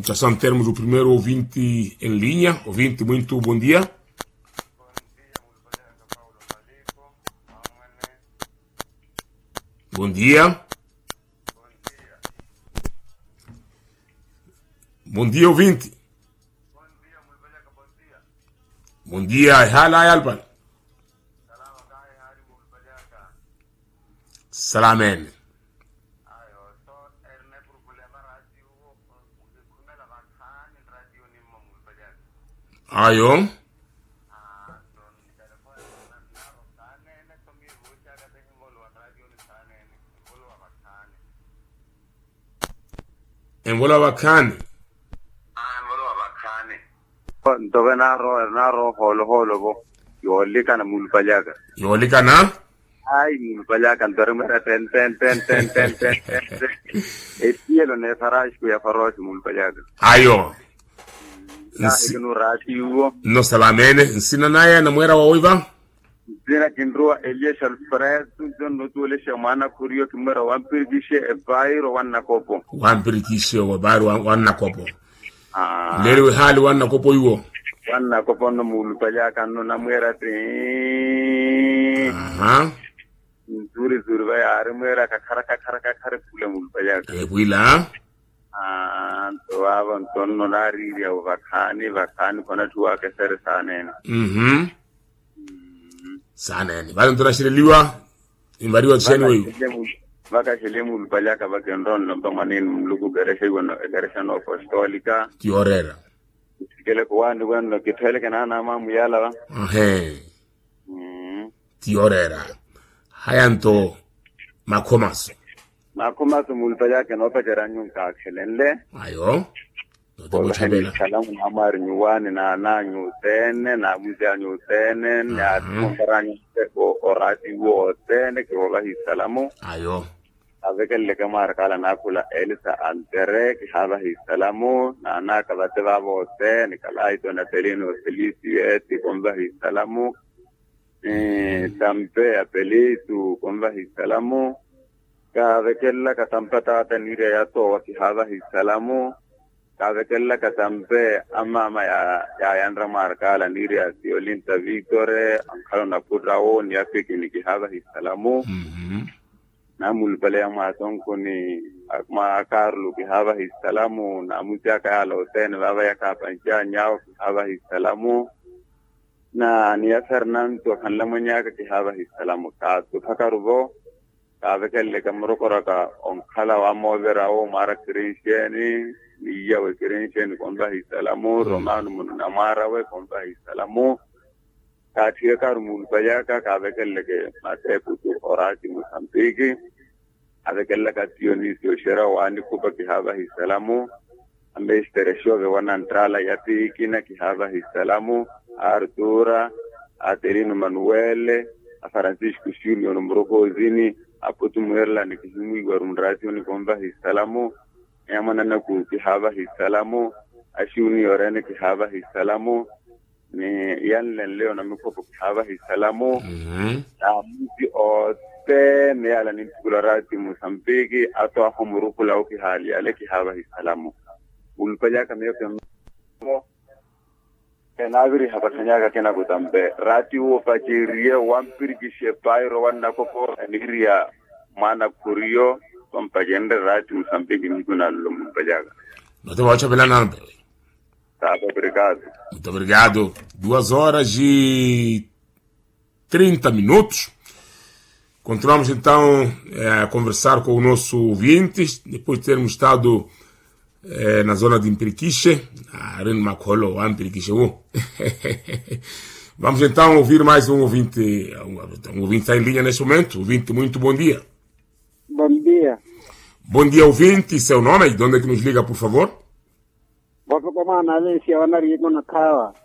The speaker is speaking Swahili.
Já termos o primeiro ouvinte em linha. Ouvinte, muito bom dia. Bom dia. Bom dia, ouvinte. Bom dia, hala Alban. Salamen. Ayo. Envola bakani. Ntobe naro holo bo yoli kana mulpajaga ai mulpajaga ndore mera ten etielo ne farash ku ya farosh mulpajaga Ayo. Nsigino rati uo No salamene nsina naye na mwera wa oiva dina kindrua Elias Alfred no tole shamana kurio kimera wampirgishe e bairo wanna kopo wampirikishe wa bairo wanna kopo. Lero hali wanna kopo yuo wanna kopo no mulpajaga no na mwera te zuri ba yar mwera ka khara kule mulpajaga wila to avan tonno nari ya vakani kona tuwa ke ser sanen sanen bali tunashiriliwa imbariwa tseni wewe vaka shelemu lupalaka vakendron no manin mluku gareshe wono garesha no apostolica tiorera kele kwani wano kitele kana na mamu yala wa tiorera hayanto makomaso mulpajaka no pajaranyun ka excelente ayo no te muchabela salamu amar nyuwani na nyutene na muza nyutene na comparanyo ko orati wo tene ke wallahi salamu ayo avekelle kamar kala nakula elisa antere ke habahi salamu na kabate babo tene kala ito na telino felicity kombahi salamu tampe apelitu kombahi salamu Kavekella katampata tanire ya to waki habahi salamu kavekella katampe ama ya yandra markala nire ya Olinta Victore ankalo na putrao ni afiki niki habahi salamu na mulpale ya masonko ni akma Carlo ki habahi salamu na mutiaka ya loten baba ya kapancha nyao ki habahi salamu na ni ya Fernando kanlamu nyaka ki habahi salamu ka tufakarubo Kavekelle kamrokoraka on kala wa movera o mara kristiani niya we kristiani kombahi salamu romanu mun namara we kombahi salamu katia karmul bayaka kavekelle ke mate putu orati musambiki avekelle kationi sio shera wa ani kupa kihabahi salamu ambe steresho ve wanantrala yati kina kihabahi salamu Artura Aterino Manuele Francisco Julio Nombrocozini apotu muerla ni kizimu igwarumrati ni komba hisalamu yamana na ku kihaba hisalamu ashuni yorene kihaba hisalamu ni yanlen leo na mikopo kihaba hisalamu na mti ote ni ala ni tukularati Mosambiki ato ahomurukula uki hali ale kihaba hisalamu ulpaja kama yote kenagri hapatanyaga kena kutambe rati wo fajirie wampirgishe pairo wanna koko niria mana kurio kompagende rati Mosambiki nikuna lumpajaga Nós vamos pela namba. Tá, obrigado. Muito obrigado. 2h30. Continuamos então a conversar com o nosso ouvintes, depois de termos estado na zona de Impiriquiche, a Arena Macolo, a Impiriquiche. Vamos então ouvir mais um ouvinte. Um ouvinte está em linha nesse momento. Ouvinte, muito bom dia. Bom dia. Bom dia, ouvinte. Seu nome e de onde é que nos liga, por favor? Wako kama analisi wanari yeko na kawa.